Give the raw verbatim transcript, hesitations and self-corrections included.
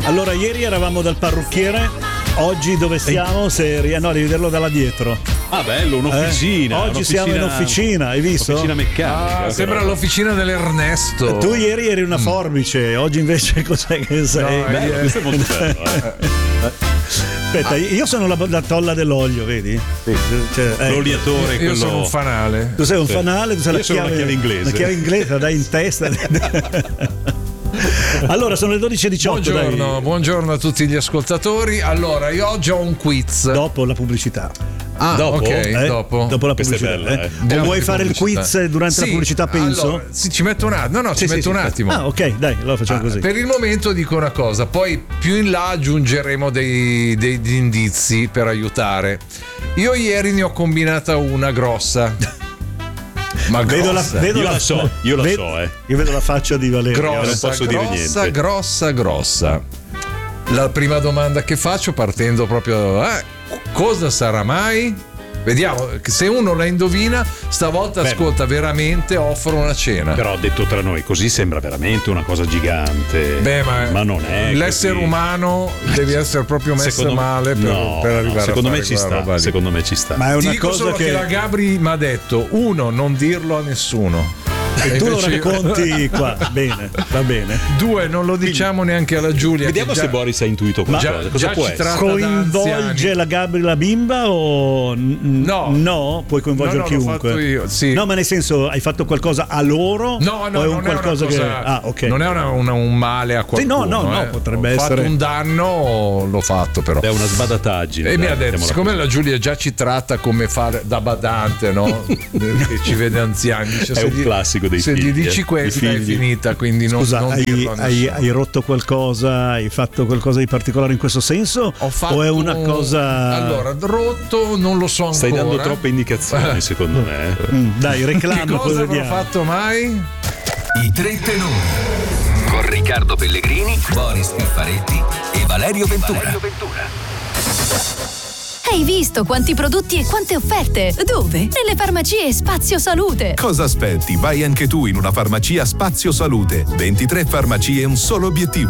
Allora, ieri eravamo dal parrucchiere, oggi dove siamo? Se no, devi vederlo dalla dietro. Ah, bello, un'officina. Eh? Oggi un'officina, siamo in officina, hai visto? Officina meccanica. Ah, sembra però. l'officina dell'Ernesto. Tu ieri eri una forbice, oggi invece cos'è che sei? No, Bello, eh, questo è molto bello. Eh. Aspetta, io sono la, la tolla dell'olio, vedi? Sì. Cioè, ecco. L'oliatore, Io quello... sono un fanale. Tu sei un Sì. fanale, tu sei Io la sono chiave, la chiave inglese. La chiave inglese la dai in testa. Allora, sono le dodici e diciotto. Buongiorno, dai. buongiorno a tutti gli ascoltatori. Allora, io oggi ho un quiz. Dopo la pubblicità. Ah, Dopo? ok, Eh? dopo. Dopo la Questa è pubblicità. bella, eh. eh. O Andiamo vuoi di fare il pubblicità. quiz durante la Sì, pubblicità, penso? allora, sì, ci metto un attimo. No, no, Sì, ci sì, metto sì, un sì. attimo. Ah, ok, dai, allora facciamo Ah, così. per il momento dico una cosa, poi più in là aggiungeremo dei, dei- degli indizi per aiutare. Io ieri ne ho combinata una grossa. Ma Vedo la, grossa, vedo Io la, la so, io la vedo- so, eh. Io vedo la faccia di Valerio. grossa, non posso dire grossa, niente. grossa, grossa. La prima domanda che faccio, partendo proprio, eh, cosa sarà mai? Vediamo, se uno la indovina, stavolta Beh. ascolta, veramente offro una cena. Però detto tra noi, così sembra veramente una cosa gigante. Beh, ma, non è l'essere così. umano deve essere proprio messo Secondo me- male per, no, per no, arrivare secondo a me fare ci quella roba sta. lì. Secondo me ci sta. Ma è Ti una dico cosa solo che... che, la Gabri mi ha detto: uno, non dirlo a nessuno. e tu lo invece- racconti qua. Bene, va bene. Due, non lo diciamo neanche alla Giulia. Vediamo che già- se Boris ha intuito Ma qualcosa. già- Cosa già può ci essere? tratta- Coinvolge da anziani. la Gabri la bimba o n- No. no? Puoi coinvolgere No, no, l'ho chiunque. fatto io, sì. No, ma nel senso, hai fatto qualcosa a loro? No, no, o è un non qualcosa è una cosa, che ah, ok. non è una- una- un male a Sì, no, qualcuno. no, no, eh. potrebbe Ho essere- fatto un danno, l'ho fatto però. È una sbadataggine. E mi dai, ha detto, mettiamola siccome così. la Giulia già ci tratta come fare da badante, no? Che ci vede anziani. Dice, È se un gli- classico dei se figli, gli dici eh. questa I è figli. finita, quindi non, Scusa, non hai, dirlo a hai- nessuno. hai rotto qualcosa? Hai fatto qualcosa di particolare in questo senso? Ho fatto o è una cosa. Allora, rotto non lo so ancora. Stai dando troppe indicazioni, secondo me. eh. Mm, dai, Che reclama, poi cosa avrò vediamo. fatto mai? I tre tenori con Riccardo Pellegrini, Boris Piffaretti e Valerio Ventura. Hai visto quanti prodotti e quante offerte? Dove? Nelle farmacie Spazio Salute. Cosa aspetti? Vai anche tu in una farmacia Spazio Salute. ventitré farmacie e un solo obiettivo: